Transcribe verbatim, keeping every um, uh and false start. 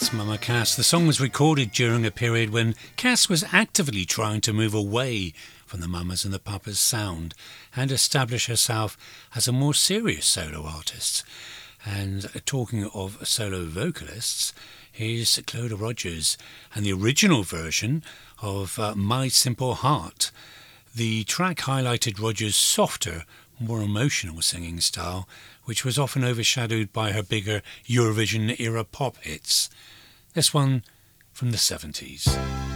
That's Mama Cass. The song was recorded during a period when Cass was actively trying to move away from the Mamas and the Papas sound and establish herself as a more serious solo artist. And talking of solo vocalists, here's Clodagh Rogers and the original version of uh, My Simple Heart. The track highlighted Rogers' softer, more emotional singing style, which was often overshadowed by her bigger Eurovision-era pop hits. This one from the seventies.